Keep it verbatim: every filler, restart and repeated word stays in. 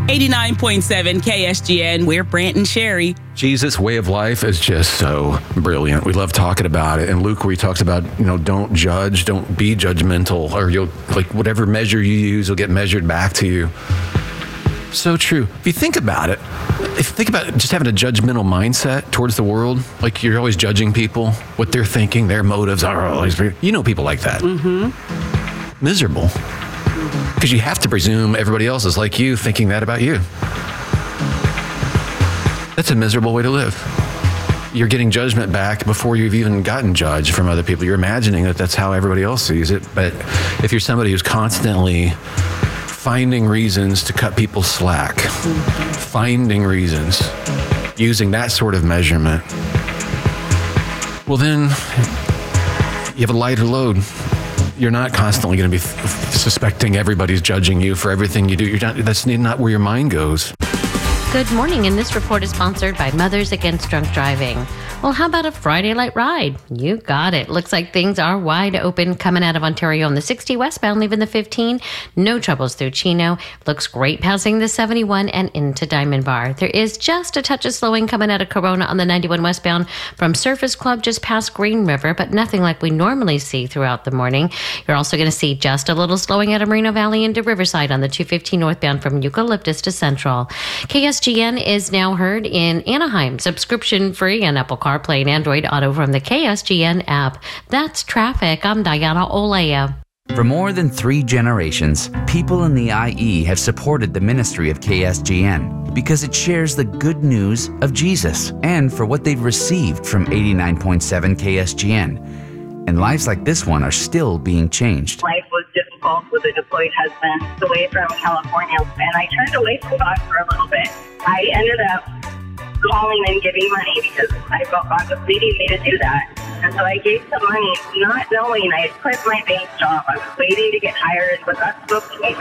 eighty-nine point seven K S G N, we're Brant and Sherry. Jesus' way of life is just so brilliant. We love talking about it. And Luke, where he talks about, you know, don't judge, don't be judgmental, or you'll, like, whatever measure you use will get measured back to you. So true. If you think about it, if you think about it, just having a judgmental mindset towards the world, like you're always judging people, what they're thinking, their motives are always, you know, people like that. Mm-hmm. Miserable. Because you have to presume everybody else is like you, thinking that about you. That's a miserable way to live. You're getting judgment back before you've even gotten judged from other people. You're imagining that that's how everybody else sees it. But if you're somebody who's constantly finding reasons to cut people slack, finding reasons, using that sort of measurement, well then, you have a lighter load. You're not constantly going to be f- suspecting everybody's judging you for everything you do. You're not, that's not where your mind goes. Good morning, and this report is sponsored by Mothers Against Drunk Driving. Well, how about a Friday light ride? You got it. Looks like things are wide open coming out of Ontario on the sixty westbound, leaving the fifteen. No troubles through Chino. Looks great passing the seventy-one and into Diamond Bar. There is just a touch of slowing coming out of Corona on the ninety-one westbound from Surface Club just past Green River, but nothing like we normally see throughout the morning. You're also going to see just a little slowing out of Merino Valley into Riverside on the two fifteen northbound from Eucalyptus to Central. K S G N is now heard in Anaheim, subscription free on Apple CarPlay and Android Auto from the K S G N app. That's traffic. I'm Diana Olea. For more than three generations, people in the I E have supported the ministry of K S G N because it shares the good news of Jesus and for what they've received from eighty-nine point seven K S G N. And lives like this one are still being changed. Life was difficult with a deployed husband away from California, and I turned away from God for a little bit. I ended up calling and giving money because I felt God was leading me to do that. And so I gave some money, not knowing I had quit my bank job. I was waiting to get hired, but God spoke to me